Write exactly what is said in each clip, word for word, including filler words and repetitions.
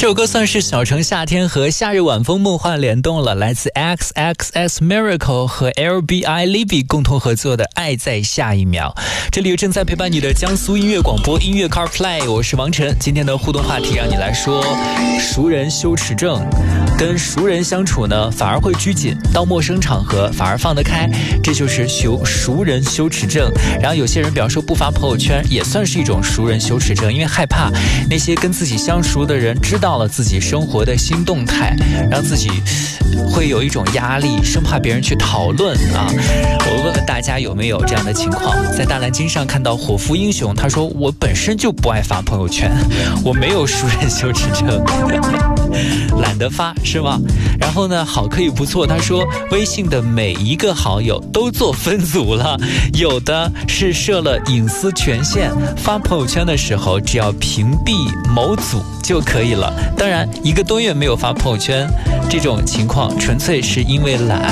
这首歌算是小城夏天和夏日晚风梦幻联动了，来自 X X S Miracle 和 L B I Libby 共同合作的《爱在下一秒》。这里正在陪伴你的江苏音乐广播音乐 CarPlay， 我是王晨。今天的互动话题让你来说熟人羞耻症。跟熟人相处呢，反而会拘谨；到陌生场合反而放得开，这就是熟熟人羞耻症。然后有些人表示不发朋友圈也算是一种熟人羞耻症，因为害怕那些跟自己相熟的人知道了自己生活的新动态，让自己会有一种压力，生怕别人去讨论啊。我问问大家有没有这样的情况？在大蓝鲸上看到伙夫英雄，他说我本身就不爱发朋友圈，我没有熟人羞耻症，懒得发是吗？然后呢，好可以不错，他说微信的每一个好友都做分组了，有的是设了隐私权限，发朋友圈的时候只要屏蔽某组就可以了。当然一个多月没有发朋友圈，这种情况纯粹是因为懒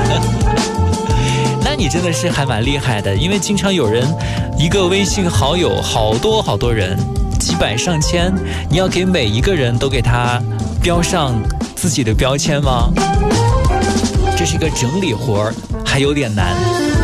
那你真的是还蛮厉害的，因为经常有人一个微信好友好多好多人，几百上千，你要给每一个人都给他标上自己的标签吗？这是一个整理活儿，还有点难。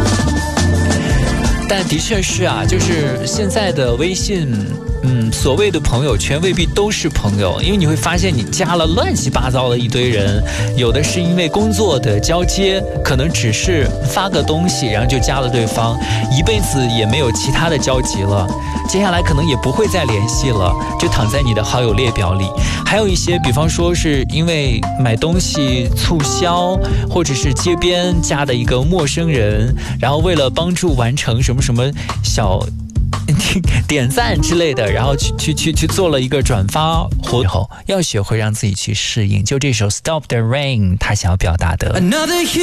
但的确是啊，就是现在的微信嗯，所谓的朋友圈未必都是朋友，因为你会发现你加了乱七八糟的一堆人，有的是因为工作的交接，可能只是发个东西然后就加了对方，一辈子也没有其他的交集了，接下来可能也不会再联系了，就躺在你的好友列表里。还有一些比方说是因为买东西促销，或者是街边加的一个陌生人，然后为了帮助完成什么什么小点赞之类的，然后去去去去做了一个转发活动，要学会让自己去适应。就这首 Stop the Rain 他想要表达的。